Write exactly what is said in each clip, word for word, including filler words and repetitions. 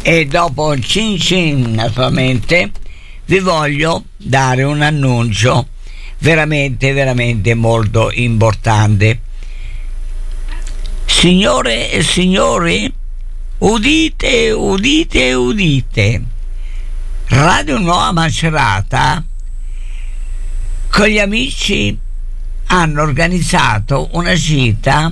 E dopo Cin Cin, naturalmente, vi voglio dare un annuncio veramente, veramente molto importante. Signore e signori, udite, udite, udite. Radio Nuova Macerata con gli amici hanno organizzato una gita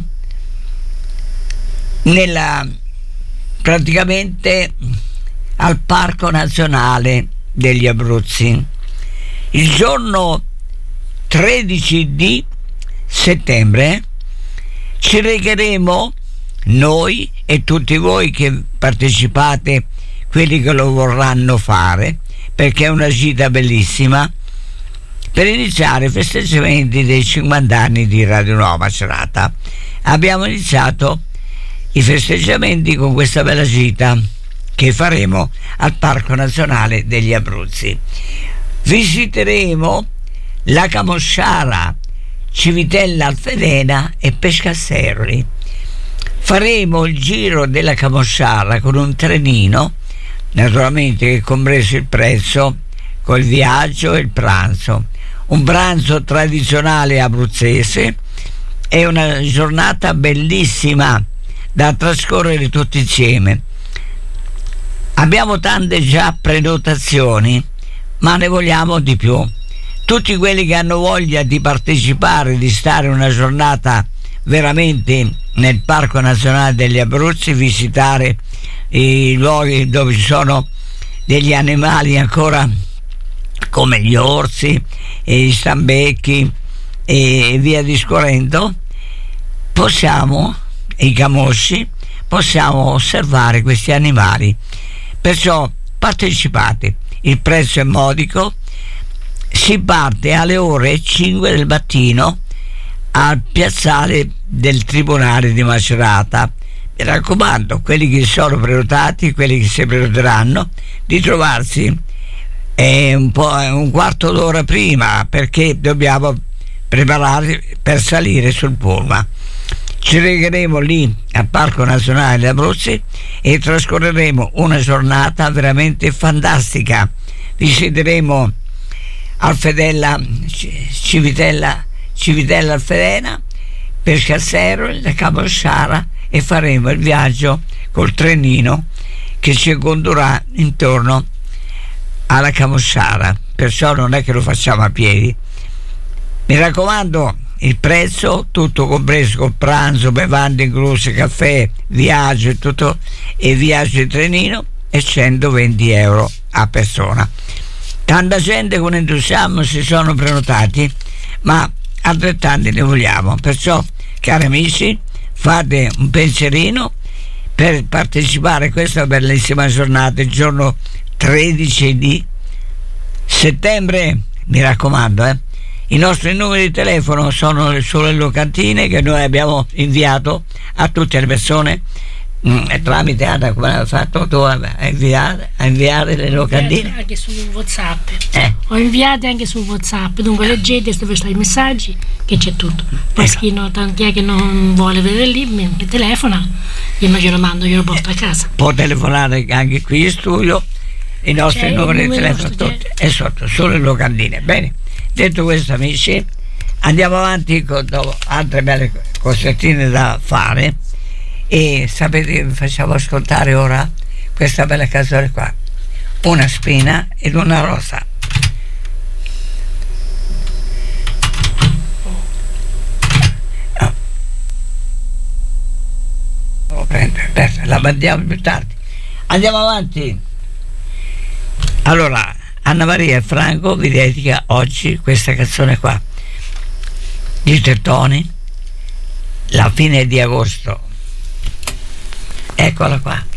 nella praticamente al Parco Nazionale degli Abruzzi. Il giorno tredici di settembre ci regheremo noi e tutti voi che partecipate, quelli che lo vorranno fare, perché è una gita bellissima, per iniziare i festeggiamenti dei cinquanta anni di Radio Nuova Macerata. Abbiamo iniziato i festeggiamenti con questa bella gita che faremo al Parco Nazionale degli Abruzzi. Visiteremo la Camosciara, Civitella Alfedena e Pescasseroli. Faremo il giro della Camosciara con un trenino, naturalmente che è compreso il prezzo col viaggio e il pranzo. Un pranzo tradizionale abruzzese e una giornata bellissima da trascorrere tutti insieme. Abbiamo tante già prenotazioni, ma ne vogliamo di più. Tutti quelli che hanno voglia di partecipare, di stare una giornata veramente nel Parco Nazionale degli Abruzzi, visitare i luoghi dove ci sono degli animali ancora come gli orsi e gli stambecchi e via discorrendo, possiamo, i camosci, possiamo osservare questi animali. Perciò partecipate, il prezzo è modico, si parte alle ore cinque del mattino al piazzale del Tribunale di Macerata. Mi raccomando, quelli che sono prenotati, quelli che si prenoteranno, di trovarsi eh, un po' un quarto d'ora prima, perché dobbiamo preparare per salire sul pullman. Ci regheremo lì al Parco Nazionale degli Abruzzi e trascorreremo una giornata veramente fantastica. Visiteremo Alfedella, Civitella, Civitella Alfedena, Pescasseroli, la Camosciara, e faremo il viaggio col trenino che ci condurrà intorno alla Camosciara. Perciò non è che lo facciamo a piedi. Mi raccomando, il prezzo tutto compreso con pranzo, bevande incluse, caffè, viaggio e tutto, e viaggio in trenino, è centoventi euro a persona. Tanta gente con entusiasmo si sono prenotati, ma altrettanti ne vogliamo. Perciò, cari amici, fate un pensierino per partecipare a questa bellissima giornata, il giorno tredici di settembre. Mi raccomando, eh i nostri numeri di telefono sono sulle locandine che noi abbiamo inviato a tutte le persone, mm, tramite Ada, come hai fatto tu a inviare, a inviare le locandine anche su WhatsApp. eh. Ho inviate anche su WhatsApp, dunque leggete dove stanno i messaggi, che c'è tutto. Poi Ecco. chi, no, chi è che non vuole vedere lì mi, mi telefona, io me glielo mando, glielo porto a casa. Può telefonare anche qui in studio, i nostri C'è il numeri di numero telefono nostro, tutti è sotto sulle locandine. Bene, detto questo, amici, andiamo avanti con dopo altre belle cosettine da fare. E sapete che vi facciamo ascoltare ora questa bella canzone qua, Una spina ed una rosa. Oh. Lo prendo, adesso la mandiamo più tardi. Andiamo avanti. Allora, Anna Maria Franco vi dedica oggi questa canzone qua di Tettoni, La fine di agosto. Eccola qua.